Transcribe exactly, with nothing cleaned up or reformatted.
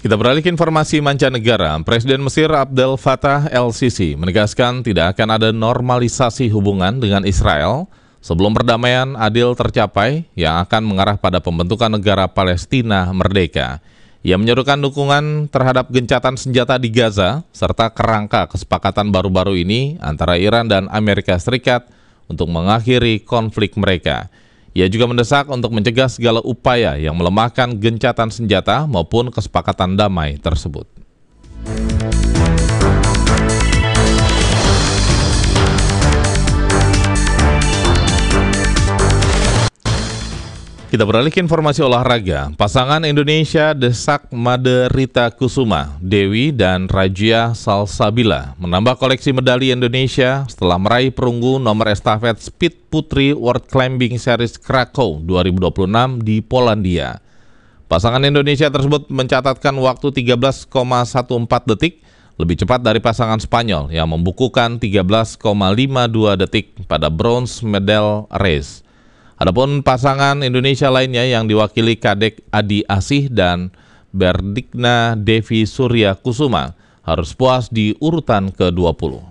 Kita beralih ke informasi mancanegara. Presiden Mesir Abdel Fattah el-Sisi menegaskan tidak akan ada normalisasi hubungan dengan Israel sebelum perdamaian adil tercapai yang akan mengarah pada pembentukan negara Palestina merdeka. Ia menyerukan dukungan terhadap gencatan senjata di Gaza serta kerangka kesepakatan baru-baru ini antara Iran dan Amerika Serikat untuk mengakhiri konflik mereka. Ia juga mendesak untuk mencegah segala upaya yang melemahkan gencatan senjata maupun kesepakatan damai tersebut. Kita beralih ke informasi olahraga. Pasangan Indonesia Desak Made Rita Kusuma, Dewi dan Rajia Salsabila menambah koleksi medali Indonesia setelah meraih perunggu nomor estafet Speed Putri World Climbing Series Krakow dua ribu dua puluh enam di Polandia. Pasangan Indonesia tersebut mencatatkan waktu tiga belas koma empat belas detik, lebih cepat dari pasangan Spanyol yang membukukan tiga belas koma lima dua detik pada bronze medal race. Adapun pasangan Indonesia lainnya yang diwakili Kadek Adi Asih dan Berdigna Devi Surya Kusuma harus puas di urutan ke dua puluh.